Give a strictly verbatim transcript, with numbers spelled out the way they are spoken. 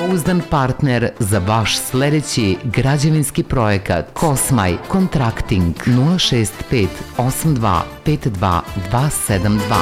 Pouzdan partner za vaš sledeći građevinski projekat. Kosmaj Contracting nula šest pet osam dva pet dva dva sedam dva.